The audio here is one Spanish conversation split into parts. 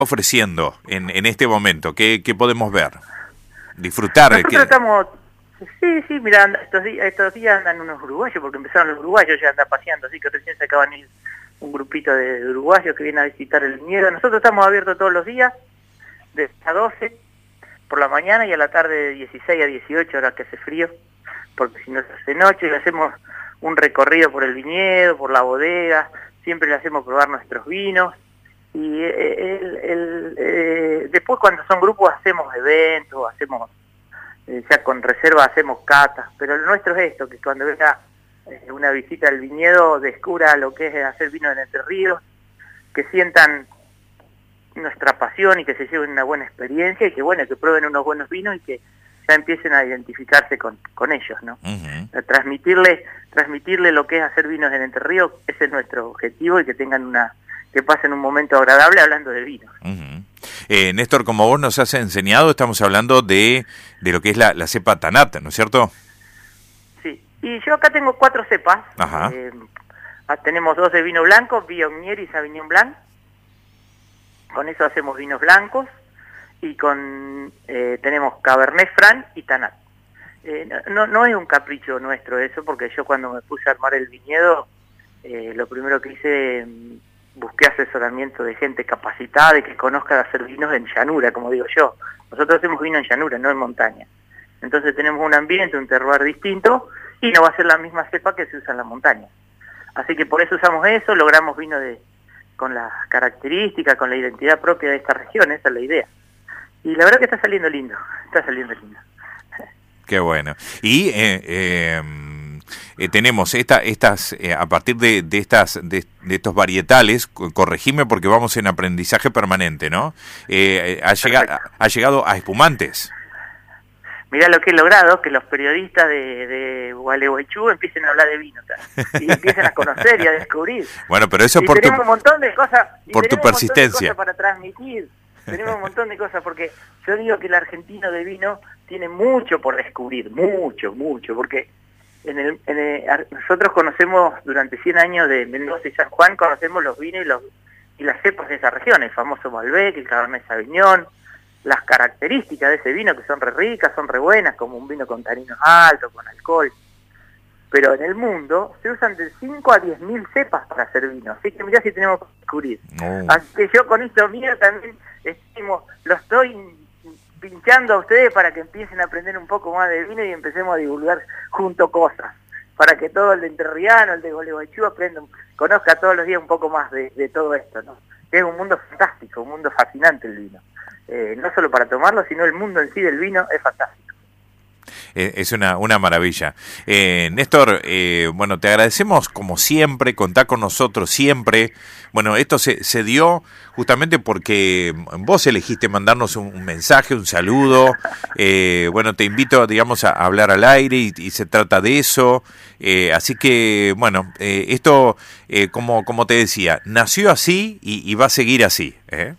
ofreciendo en este momento? ¿Qué podemos ver? Disfrutar. Nosotros estamos... Sí, mira, estos días andan unos uruguayos, porque empezaron los uruguayos, ya andan paseando, así que recién se acaban de ir un grupito de uruguayos que vienen a visitar el viñedo. Nosotros estamos abiertos todos los días, de a 12 por la mañana y a la tarde de 16 a 18, ahora que hace frío, porque si no se hace noche, y hacemos un recorrido por el viñedo, por la bodega, siempre le hacemos probar nuestros vinos, y después cuando son grupos hacemos eventos, hacemos ya con reserva hacemos catas, pero lo nuestro es esto, que cuando venga una visita al viñedo descubra lo que es hacer vino en Entre Ríos, que sientan nuestra pasión y que se lleven una buena experiencia y que bueno, que prueben unos buenos vinos y que ya empiecen a identificarse con ellos, ¿no? Uh-huh. Transmitirle lo que es hacer vinos en Entre Ríos, ese es nuestro objetivo, y que tengan que pasen un momento agradable hablando de vinos. Uh-huh. Néstor, como vos nos has enseñado, estamos hablando de lo que es la cepa Tanat, ¿no es cierto? Sí, y yo acá tengo 4 cepas. Ajá. Tenemos 2 de vino blanco, Viognier y Sauvignon Blanc. Con eso hacemos vinos blancos, y tenemos Cabernet Franc y Tanat. No es un capricho nuestro eso, porque yo cuando me puse a armar el viñedo, lo primero que hice, busqué asesoramiento de gente capacitada y que conozca de hacer vinos en llanura, como digo yo. Nosotros hacemos vino en llanura, no en montaña. Entonces tenemos un ambiente, un terroir distinto, y no va a ser la misma cepa que se usa en la montaña. Así que por eso usamos eso, logramos vino con las características, con la identidad propia de esta región, esa es la idea. Y la verdad que está saliendo lindo. Qué bueno. Y tenemos estas a partir de estos varietales, corregime porque vamos en aprendizaje permanente, ¿no? Ha llegado a espumantes. Mirá lo que he logrado, que los periodistas de Gualeguaychú empiecen a hablar de vino, y empiecen a conocer y a descubrir. Bueno, pero eso tenemos un montón de cosas, por tu persistencia. Un montón de cosas para transmitir. Tenemos un montón de cosas, porque yo digo que el argentino de vino tiene mucho por descubrir, mucho, porque nosotros conocemos durante 100 años de Mendoza y San Juan, conocemos los vinos y las cepas de esa región, el famoso Malbec, el Cabernet Sauvignon, las características de ese vino que son re ricas, son re buenas, como un vino con taninos altos, con alcohol. Pero en el mundo se usan de 5 a 10.000 cepas para hacer vino, así que mirá si tenemos que descubrir. Así que yo con esto mío también lo estoy pinchando a ustedes para que empiecen a aprender un poco más de vino y empecemos a divulgar junto cosas, para que todo el de entrerriano, el de Gualeguaychú conozca todos los días un poco más de todo esto, ¿no? Es un mundo fantástico, un mundo fascinante el vino. No solo para tomarlo, sino el mundo en sí del vino es fantástico. Es una maravilla. Néstor, bueno, te agradecemos como siempre, contá con nosotros siempre. Bueno, esto se dio justamente porque vos elegiste mandarnos un mensaje, un saludo. Bueno, te invito, digamos, a hablar al aire y se trata de eso. Así que, bueno, esto, como te decía, nació así y va a seguir así.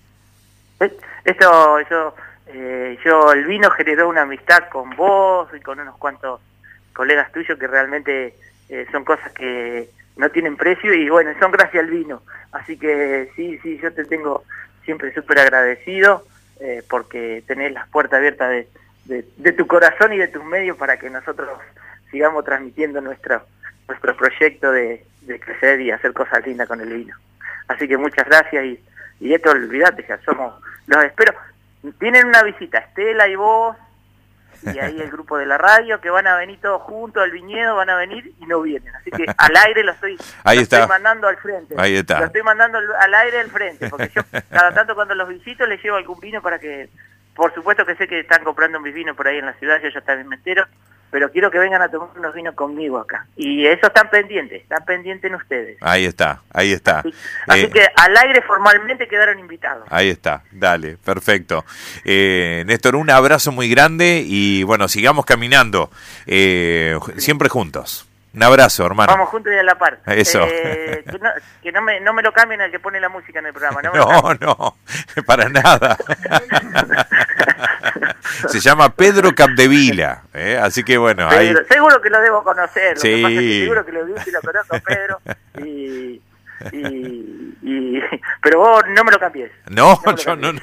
El vino generó una amistad con vos y con unos cuantos colegas tuyos que realmente son cosas que no tienen precio y bueno, son gracias al vino. Así que sí, yo te tengo siempre súper agradecido porque tenés las puertas abiertas de tu corazón y de tus medios para que nosotros sigamos transmitiendo nuestro proyecto de crecer y hacer cosas lindas con el vino. Así que muchas gracias y esto olvidate, ya los espero. Tienen una visita, Estela y vos, y ahí el grupo de la radio, que van a venir todos juntos al viñedo, van a venir y no vienen. Así que al aire lo estoy mandando al frente. Ahí está. Lo estoy mandando al aire al frente, porque yo cada tanto cuando los visito les llevo algún vino para que, por supuesto que sé que están comprando mis vinos por ahí en la ciudad, yo ya también me entero, pero quiero que vengan a tomar unos vinos conmigo acá. Y eso están pendientes en ustedes. Ahí está. Así que al aire formalmente quedaron invitados. Ahí está, dale, perfecto. Néstor, un abrazo muy grande y bueno, sigamos caminando, siempre juntos. Un abrazo, hermano. Vamos juntos y a la par. Eso. Que no me lo cambien al que pone la música en el programa. No, para nada. Se llama Pedro Capdevila, así que bueno. Pedro, ahí... Seguro que lo debo conocer. Sí. Lo que pasa es que seguro que lo vi y lo conozco, Pedro. Pero vos no me lo cambies. No, No me lo yo no, cambies.